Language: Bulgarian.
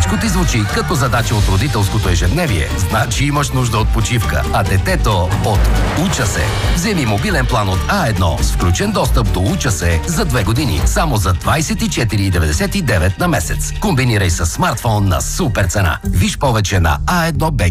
всичко ти звучи като задача от родителското ежедневие, значи имаш нужда от почивка, а детето от Уча се. Вземи мобилен план от А1 с включен достъп до Уча се за 2 години, само за 24,99 на месец. Комбинирай с смартфон на супер цена. Виж повече на A1BG.